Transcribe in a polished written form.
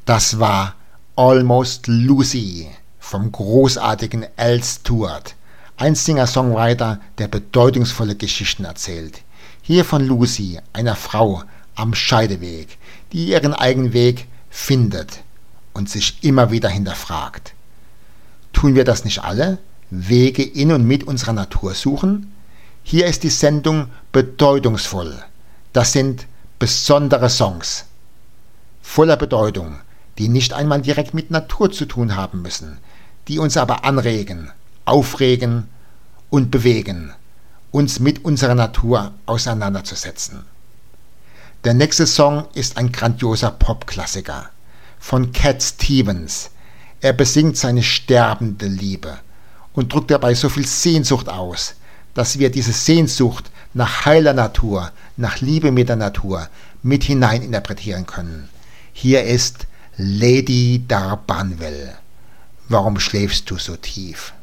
Das war Almost Lucy vom großartigen Al Stewart, ein Singer-Songwriter, der bedeutungsvolle Geschichten erzählt. Hier von Lucy, einer Frau am Scheideweg, die ihren eigenen Weg findet und sich immer wieder hinterfragt. Tun wir das nicht alle? Wege in und mit unserer Natur suchen? Hier ist die Sendung bedeutungsvoll. Das sind besondere Songs, voller Bedeutung, die nicht einmal direkt mit Natur zu tun haben müssen, die uns aber anregen, aufregen und bewegen, uns mit unserer Natur auseinanderzusetzen. Der nächste Song ist ein grandioser Popklassiker von Cat Stevens. Er besingt seine sterbende Liebe und drückt dabei so viel Sehnsucht aus, dass wir diese Sehnsucht nach heiler Natur, nach Liebe mit der Natur mit hinein interpretieren können. Hier ist Lady Darbanwell. Warum schläfst du so tief?